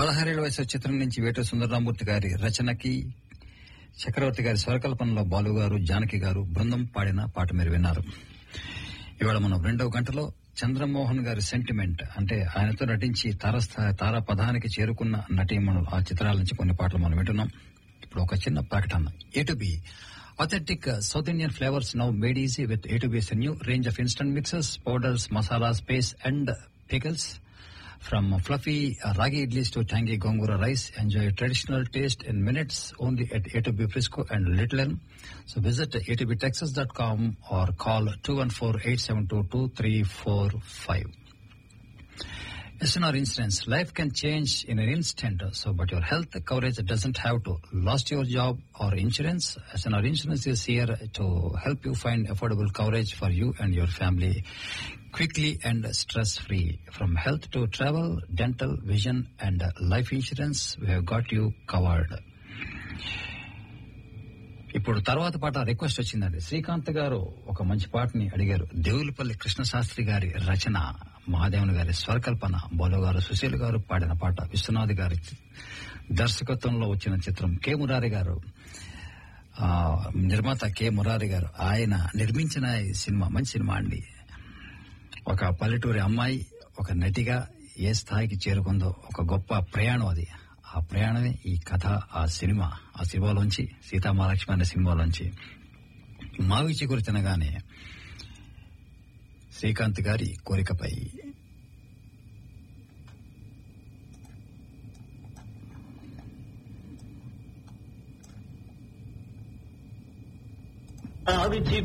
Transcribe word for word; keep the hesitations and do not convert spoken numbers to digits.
పదహారేళ్ల వయసు చిత్రం నుంచి వేట సుందరరామూర్తి గారి రచనకి చక్రవర్తి గారి స్వరకల్పనలో బాలు గారు, జానకి గారు బృందం పాడిన పాట మీరు విన్నారు. ఇవాళ మనం రెండవ గంటలో చంద్రమోహన్ గారి సెంటిమెంట్ అంటే ఆయనతో నటించి తారస్థాయి తారా పదానికి చేరుకున్న నటీమణులు ఆ చిత్రాల నుంచి కొన్ని పాటలు మనం వింటున్నాం. ఇప్పుడు ఒక చిన్న ప్రకటన. A to be authentic uh, South Indian flavors now made easy with A to B's new range of instant mixes, powders, masalas, paste and pickles. From fluffy uh, ragi idlis to tangy gongura rice, enjoy traditional taste in minutes only at A to B Frisco and Little Elm. So visit a to b texas dot com or call two one four, eight seven two, two three four five. S N R Insurance. Life can change in an instant, so but your health coverage doesn't have to. Lost your job or insurance? S N R Insurance is here to help you find affordable coverage for you and your family quickly and stress-free. From health to travel, dental, vision and life insurance, we have got you covered. ఇప్పుడు తర్వాత పాట request వచ్చిందండి. శ్రీకాంత్ గారు ఒక మంచి పాటని అడిగారు. దేవులపల్లి కృష్ణశాస్త్రి గారి రచన, మహాదేవన్ గారి స్వరకల్పన, బాలు గారు, సుశీల్ గారు పాడిన పాట, విశ్వనాథ్ గారి దర్శకత్వంలో వచ్చిన చిత్రం. కె మురారి గారు ఆ నిర్మాత కె మురారి గారు ఆయన నిర్మించిన ఈ సినిమా మంచి సినిమా అండి. ఒక పల్లెటూరి అమ్మాయి ఒక నటిగా ఏ స్థాయికి చేరుకుందో ఒక గొప్ప ప్రయాణం అది. ఆ ప్రయాణమే ఈ కథ, ఆ సినిమా. ఆ సినిమాలోంచి సీతామహాలక్ష్మి అనే సినిమాలోంచి మావి చిగురు తినగానే శ్రీకాంత్ గారి కోరికపై ఆవిచి